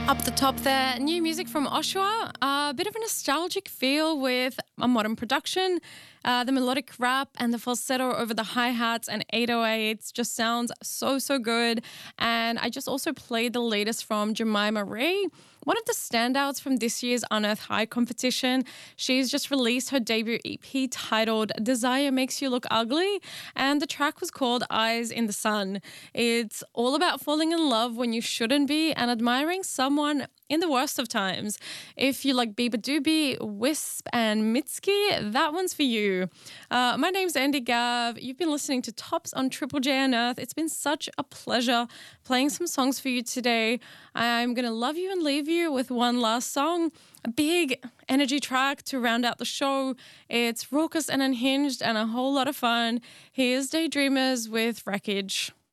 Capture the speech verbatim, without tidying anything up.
Up the top there, new music from Oshua, a bit of a nostalgic feel with a modern production. Uh, the melodic rap and the falsetto over the hi-hats and eight oh eights just sounds so, so good. And I just also played the latest from Jemima Ray, one of the standouts from this year's Unearth High competition. She's just released her debut E P titled Desire Makes You Look Ugly, and the track was called Eyes in the Sun. It's all about falling in love when you shouldn't be and admiring someone in the worst of times. If you like Biba Doobie, Wisp and Mitski, that one's for you. Uh, my name's Andy Gav. You've been listening to Tops on Triple J Unearth. It's been such a pleasure playing some songs for you today. I'm going to love you and leave you with one last song, a big energy track to round out the show. It's raucous and unhinged and a whole lot of fun. Here's Daydreamers with Wreckage.